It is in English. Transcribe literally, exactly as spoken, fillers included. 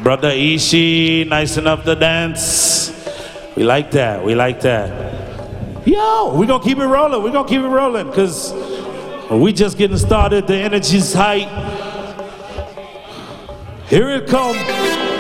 Brother Ishi, nice enough to dance. We like that, we like that. Yo, we gonna keep it rolling, we gonna keep it rolling, because we just getting started, the energy's high. Here it comes.